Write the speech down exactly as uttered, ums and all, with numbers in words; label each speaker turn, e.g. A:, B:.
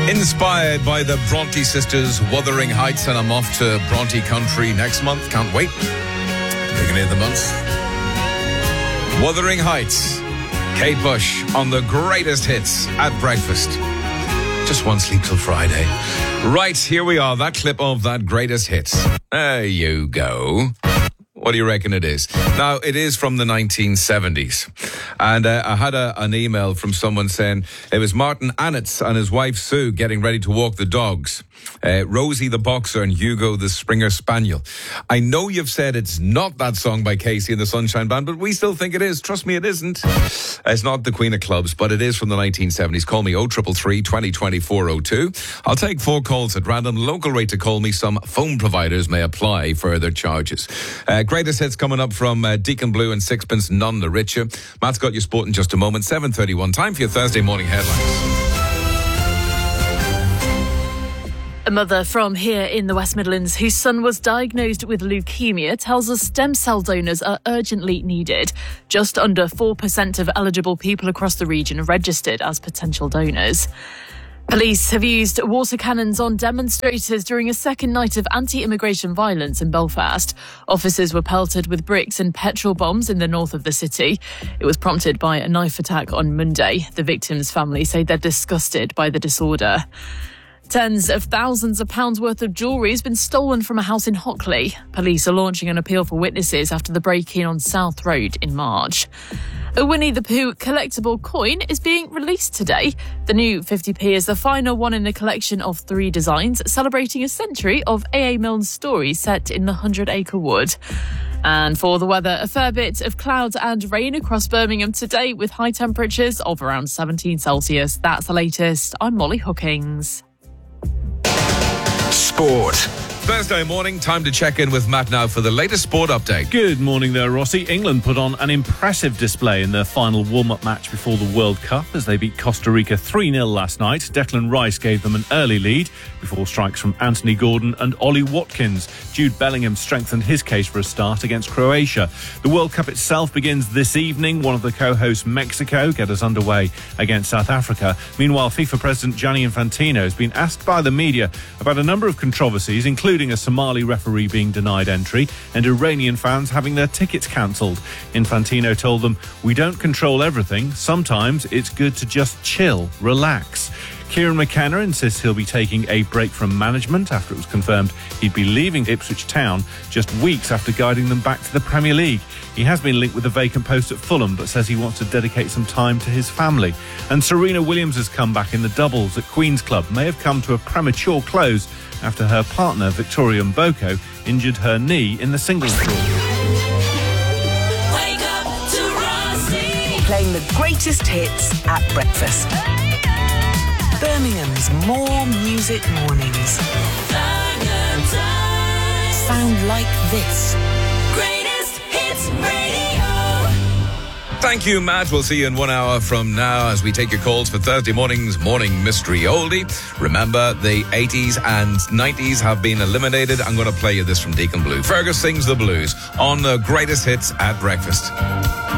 A: Inspired by the Bronte sisters, Wuthering Heights, and I'm off to Bronte Country next month. Can't wait. Beginning of the month. Wuthering Heights. Kate Bush on the greatest hits at breakfast. Just one sleep till Friday. Right, here we are. That clip of that greatest hits. There you go. What do you reckon it is? Now, it is from the nineteen seventies. And uh, I had a, an email from someone saying it was Martin Annitz and his wife Sue getting ready to walk the dogs. Uh, Rosie the Boxer and Hugo the Springer Spaniel. I know you've said it's not that song by Casey and the Sunshine Band, but we still think it is. Trust me, it isn't. It's not the Queen of Clubs, but it is from the nineteen seventies. Call me oh three three three, twenty, twenty-four oh two. I'll take four calls at random. Local rate to call me. Some phone providers may apply further charges. Uh, greatest hits coming up from uh, Deacon Blue and Sixpence None the Richer. Matt's got your sport in just a moment. seven thirty-one. Time for your Thursday morning headlines.
B: A mother from here in the West Midlands whose son was diagnosed with leukemia tells us stem cell donors are urgently needed. Just under four percent of eligible people across the region are registered as potential donors. Police have used water cannons on demonstrators during a second night of anti-immigration violence in Belfast. Officers were pelted with bricks and petrol bombs in the north of the city. It was prompted by a knife attack on Monday. The victims' family say they're disgusted by the disorder. Tens of thousands of pounds worth of jewellery has been stolen from a house in Hockley. Police are launching an appeal for witnesses after the break-in on South Road in March. A Winnie the Pooh collectible coin is being released today. The new fifty p is the final one in a collection of three designs, celebrating a century of A A Milne's story set in the Hundred Acre Wood. And for the weather, a fair bit of clouds and rain across Birmingham today with high temperatures of around seventeen Celsius. That's the latest. I'm Molly Hookings.
A: Sport. Thursday morning, time to check in with Matt now for the latest sport update.
C: Good morning there, Rossi. England put on an impressive display in their final warm-up match before the World Cup as they beat Costa Rica three nil last night. Declan Rice gave them an early lead before strikes from Anthony Gordon and Ollie Watkins. Jude Bellingham strengthened his case for a start against Croatia. The World Cup itself begins this evening. One of the co-hosts, Mexico, get us underway against South Africa. Meanwhile, FIFA President Gianni Infantino has been asked by the media about a number of controversies, including a Somali referee being denied entry and Iranian fans having their tickets cancelled. Infantino told them, "We don't control everything. Sometimes it's good to just chill, relax." Kieran McKenna insists he'll be taking a break from management after it was confirmed he'd be leaving Ipswich Town just weeks after guiding them back to the Premier League. He has been linked with the vacant post at Fulham, but says he wants to dedicate some time to his family. And Serena Williams' comeback in the doubles at Queen's Club may have come to a premature close after her partner, Victoria Mboko, injured her knee in the singles draw.
D: Wake up to Rossi. Playing the greatest hits at breakfast. Birmingham's More Music Mornings. Sound like this. Greatest Hits Radio.
A: Thank you, Matt. We'll see you in one hour from now as we take your calls for Thursday morning's Morning Mystery Oldie. Remember, the eighties and nineties have been eliminated. I'm going to play you this from Deacon Blue. Fergus sings the blues on the greatest hits at breakfast.